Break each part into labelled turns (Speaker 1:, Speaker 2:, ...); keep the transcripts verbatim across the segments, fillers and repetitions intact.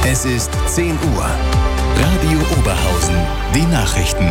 Speaker 1: Es ist zehn Uhr. Radio Oberhausen. Die Nachrichten.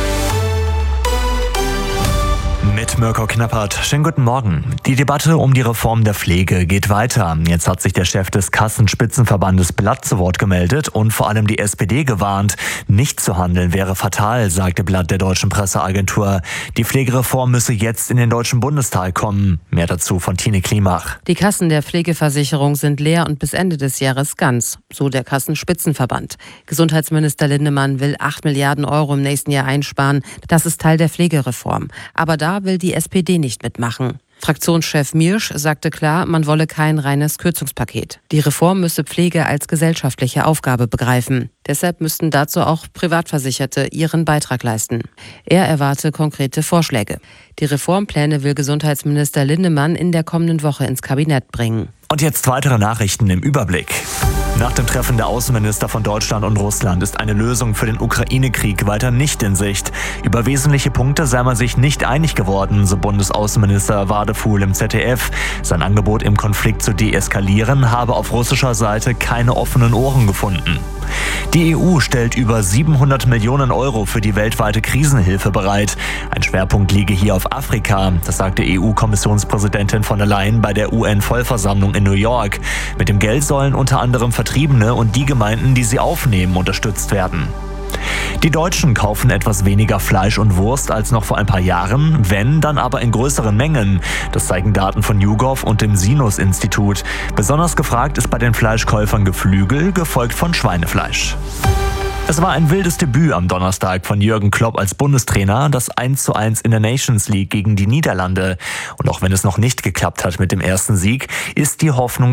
Speaker 2: Mit Mirko Knappert. Schönen guten Morgen. Die Debatte um die Reform der Pflege geht weiter. Jetzt hat sich der Chef des Kassenspitzenverbandes Blatt zu Wort gemeldet und vor allem die S P D gewarnt. Nicht zu handeln wäre fatal, sagte Blatt der deutschen Presseagentur. Die Pflegereform müsse jetzt in den Deutschen Bundestag kommen. Mehr dazu von Tine Klimach.
Speaker 3: Die Kassen der Pflegeversicherung sind leer und bis Ende des Jahres ganz, so der Kassenspitzenverband. Gesundheitsminister Lindemann will acht Milliarden Euro im nächsten Jahr einsparen. Das ist Teil der Pflegereform. Aber da will die S P D nicht mitmachen. Fraktionschef Miersch sagte klar, man wolle kein reines Kürzungspaket. Die Reform müsse Pflege als gesellschaftliche Aufgabe begreifen. Deshalb müssten dazu auch Privatversicherte ihren Beitrag leisten. Er erwarte konkrete Vorschläge. Die Reformpläne will Gesundheitsminister Lindemann in der kommenden Woche ins Kabinett bringen.
Speaker 2: Und jetzt weitere Nachrichten im Überblick. Nach dem Treffen der Außenminister von Deutschland und Russland ist eine Lösung für den Ukraine-Krieg weiter nicht in Sicht. Über wesentliche Punkte sei man sich nicht einig geworden, so Bundesaußenminister Wadefuhl im Z D F. Sein Angebot, im Konflikt zu deeskalieren, habe auf russischer Seite keine offenen Ohren gefunden. Die E U stellt über siebenhundert Millionen Euro für die weltweite Krisenhilfe bereit. Ein Schwerpunkt liege hier auf Afrika, das sagte E U-Kommissionspräsidentin von der Leyen bei der U N-Vollversammlung in New York. Mit dem Geld sollen unter anderem Vertriebene und die Gemeinden, die sie aufnehmen, unterstützt werden. Die Deutschen kaufen etwas weniger Fleisch und Wurst als noch vor ein paar Jahren, wenn, dann aber in größeren Mengen. Das zeigen Daten von YouGov und dem Sinus-Institut. Besonders gefragt ist bei den Fleischkäufern Geflügel, gefolgt von Schweinefleisch. Es war ein wildes Debüt am Donnerstag von Jürgen Klopp als Bundestrainer, das eins zu eins in der Nations League gegen die Niederlande. Und auch wenn es noch nicht geklappt hat mit dem ersten Sieg, ist die Hoffnung